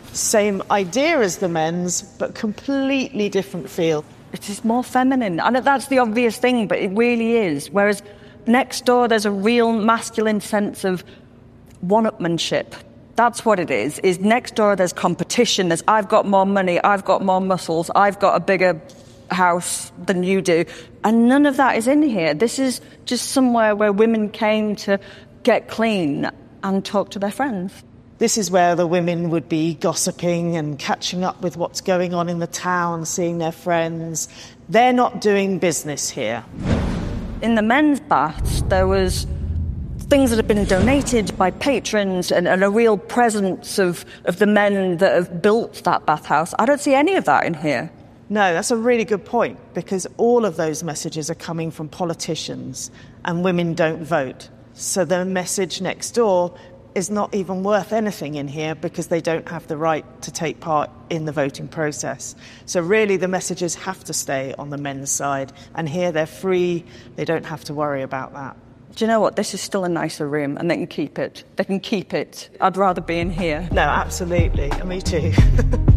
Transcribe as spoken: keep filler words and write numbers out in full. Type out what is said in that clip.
Same idea as the men's, but completely different feel. It is more feminine. And that's the obvious thing, but it really is. Whereas next door, there's a real masculine sense of one-upmanship. That's what it is, is next door there's competition. There's, I've got more money, I've got more muscles, I've got a bigger house than you do. And none of that is in here. This is just somewhere where women came to get clean and talk to their friends. This is where the women would be gossiping and catching up with what's going on in the town, seeing their friends. They're not doing business here. In the men's baths, there was things that have been donated by patrons and, and a real presence of, of the men that have built that bathhouse. I don't see any of that in here. No, that's a really good point, because all of those messages are coming from politicians, and women don't vote. So the message next door is not even worth anything in here because they don't have the right to take part in the voting process. So really the messages have to stay on the men's side, and here they're free, they don't have to worry about that. Do you know what? This is still a nicer room, and they can keep it. They can keep it. I'd rather be in here. No, absolutely. Me too.